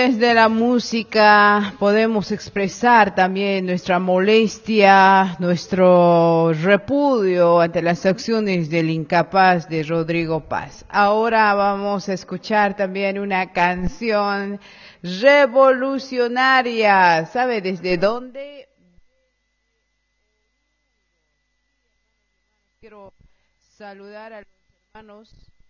Desde la música podemos expresar también nuestra molestia, nuestro repudio ante las acciones del incapaz de Rodrigo Paz. Ahora vamos a escuchar también una canción revolucionaria. ¿Sabe desde dónde? Quiero saludar a los hermanos